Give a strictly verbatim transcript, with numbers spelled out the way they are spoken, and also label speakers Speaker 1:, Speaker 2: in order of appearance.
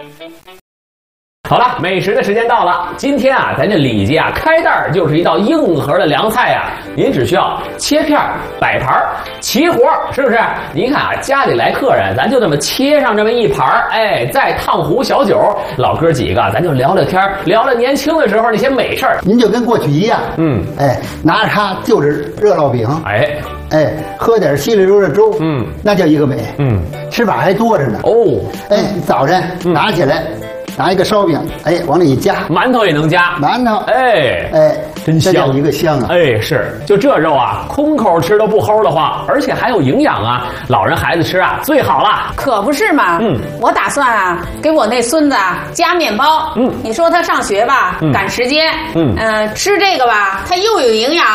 Speaker 1: 好了，美食的时间到了。今天啊，咱这里脊啊，开袋就是一道硬核的凉菜呀、啊。您只需要切片、摆盘，齐活，是不是？您看啊，家里来客人，咱就这么切上这么一盘，哎，再烫壶小酒，老哥几个咱就聊聊天，聊聊年轻的时候那些美事儿。
Speaker 2: 您就跟过去一样，嗯，哎，拿着它就是热烙饼，
Speaker 1: 哎。
Speaker 2: 哎，喝点稀里溜的粥，
Speaker 1: 嗯，
Speaker 2: 那叫一个美，嗯，吃法还多着呢。哦，哎，早晨拿起来，嗯、拿一个烧饼，哎，往里一夹，
Speaker 1: 馒头也能夹，
Speaker 2: 馒头，
Speaker 1: 哎
Speaker 2: 哎，
Speaker 1: 真香，
Speaker 2: 这叫一个香啊！
Speaker 1: 哎，是，就这肉啊，空口吃都不齁的慌，而且还有营养啊，老人孩子吃啊最好了。
Speaker 3: 可不是嘛，嗯，我打算啊给我那孙子啊加面包，嗯，你说他上学吧，嗯、赶时间，嗯，呃，吃这个吧，他又有营养。